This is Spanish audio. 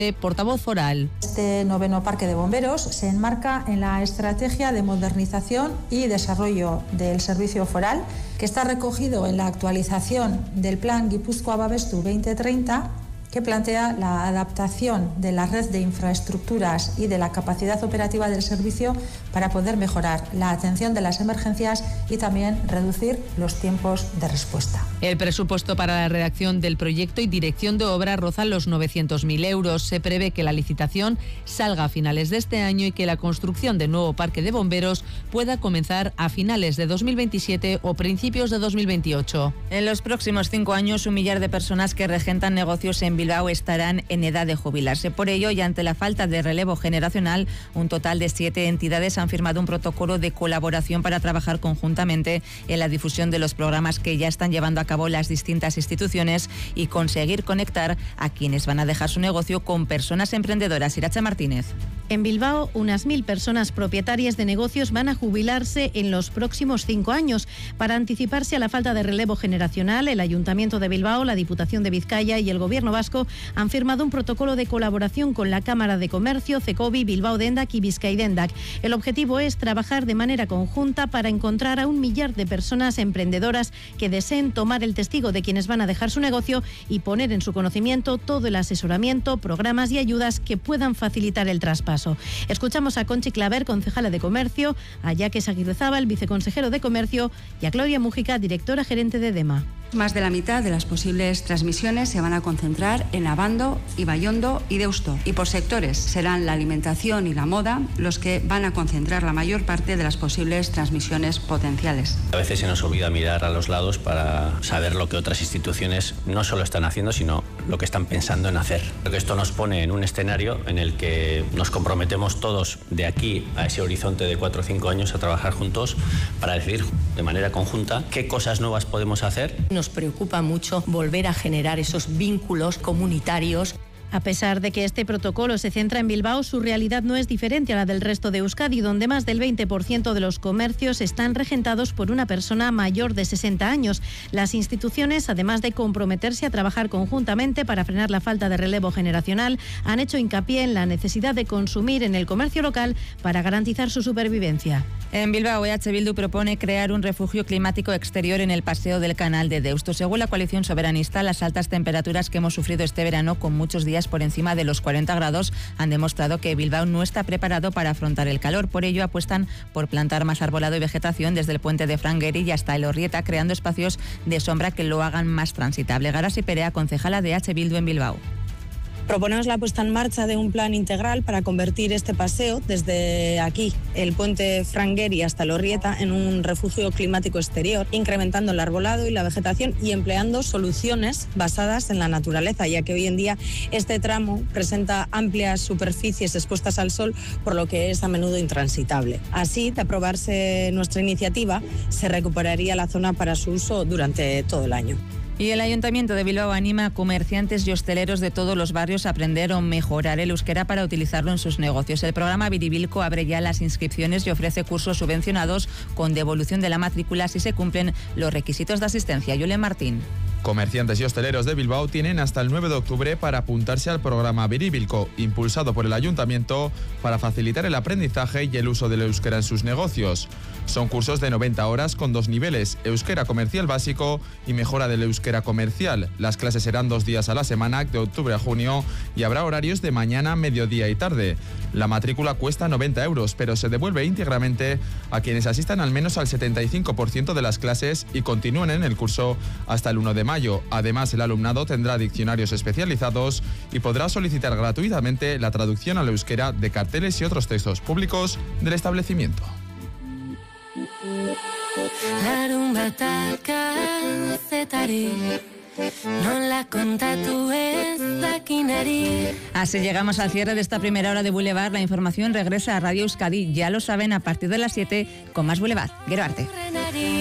Portavoz foral. Este noveno parque de bomberos se enmarca en la estrategia de modernización y desarrollo del servicio foral, que está recogido en la actualización del Plan Gipuzkoa Babestu 2030, que plantea la adaptación de la red de infraestructuras y de la capacidad operativa del servicio para poder mejorar la atención de las emergencias y también reducir los tiempos de respuesta. El presupuesto para la redacción del proyecto y dirección de obra rozan los 900.000 euros. Se prevé que la licitación salga a finales de este año y que la construcción del nuevo parque de bomberos pueda comenzar a finales de 2027 o principios de 2028. En los próximos 5 años, 1 millar de personas que regentan negocios en Bilbao estarán en edad de jubilarse. Por ello, y ante la falta de relevo generacional, un total de 7 entidades han firmado un protocolo de colaboración para trabajar conjuntamente en la difusión de los programas que ya están llevando a cabo las distintas instituciones y conseguir conectar a quienes van a dejar su negocio con personas emprendedoras. Iracha Martínez. En Bilbao, unas 1.000 personas propietarias de negocios van a jubilarse en los próximos 5 años. Para anticiparse a la falta de relevo generacional, el Ayuntamiento de Bilbao, la Diputación de Vizcaya y el Gobierno vasco han firmado un protocolo de colaboración con la Cámara de Comercio, Cecobi, Bilbao Dendak y Bizkaidendak. El objetivo es trabajar de manera conjunta para encontrar a 1 millar de personas emprendedoras que deseen tomar el testigo de quienes van a dejar su negocio y poner en su conocimiento todo el asesoramiento, programas y ayudas que puedan facilitar el traspaso. Escuchamos a Conchi Claver, concejala de Comercio, a Yaques Aguirrezábal, viceconsejero de Comercio, y a Claudia Mújica, directora gerente de DEMA. Más de la mitad de las posibles transmisiones se van a concentrar en Abando, Ibaiondo y Deusto. Y por sectores serán la alimentación y la moda los que van a concentrar la mayor parte de las posibles transmisiones potenciales. A veces se nos olvida mirar a los lados para saber lo que otras instituciones no solo están haciendo, sino lo que están pensando en hacer. Creo que esto nos pone en un escenario en el que nos comprometemos todos de aquí a ese horizonte de 4 o 5 años a trabajar juntos para decidir de manera conjunta qué cosas nuevas podemos hacer. Nos preocupa mucho volver a generar esos vínculos comunitarios. A pesar de que este protocolo se centra en Bilbao, su realidad no es diferente a la del resto de Euskadi, donde más del 20% de los comercios están regentados por una persona mayor de 60 años. Las instituciones, además de comprometerse a trabajar conjuntamente para frenar la falta de relevo generacional, han hecho hincapié en la necesidad de consumir en el comercio local para garantizar su supervivencia. En Bilbao, EH Bildu propone crear un refugio climático exterior en el Paseo del Canal de Deusto. Según la coalición soberanista, las altas temperaturas que hemos sufrido este verano, con muchos días por encima de los 40 grados, han demostrado que Bilbao no está preparado para afrontar el calor. Por ello, apuestan por plantar más arbolado y vegetación desde el puente de Frangueri y hasta el Orrieta, creando espacios de sombra que lo hagan más transitable. Garasi Perea, concejala de EH Bildu en Bilbao. Proponemos la puesta en marcha de un plan integral para convertir este paseo desde aquí, el puente Frangueri hasta el Orrieta, en un refugio climático exterior, incrementando el arbolado y la vegetación y empleando soluciones basadas en la naturaleza, ya que hoy en día este tramo presenta amplias superficies expuestas al sol, por lo que es a menudo intransitable. Así, de aprobarse nuestra iniciativa, se recuperaría la zona para su uso durante todo el año. Y el Ayuntamiento de Bilbao anima a comerciantes y hosteleros de todos los barrios a aprender o mejorar el euskera para utilizarlo en sus negocios. El programa Biribilco abre ya las inscripciones y ofrece cursos subvencionados con devolución de la matrícula si se cumplen los requisitos de asistencia. Yule Martín. Comerciantes y hosteleros de Bilbao tienen hasta el 9 de octubre para apuntarse al programa Biribilco, impulsado por el Ayuntamiento para facilitar el aprendizaje y el uso del euskera en sus negocios. Son cursos de 90 horas con 2 niveles, euskera comercial básico y mejora del euskera comercial. Las clases serán 2 días a la semana, de octubre a junio, y habrá horarios de mañana, mediodía y tarde. La matrícula cuesta 90 euros, pero se devuelve íntegramente a quienes asistan al menos al 75% de las clases y continúen en el curso hasta el 1 de mayo. Además, el alumnado tendrá diccionarios especializados y podrá solicitar gratuitamente la traducción al euskera de carteles y otros textos públicos del establecimiento. Así llegamos al cierre de esta primera hora de Boulevard. La información regresa a Radio Euskadi, ya lo saben, a partir de las 7 con más Boulevard. Gero arte.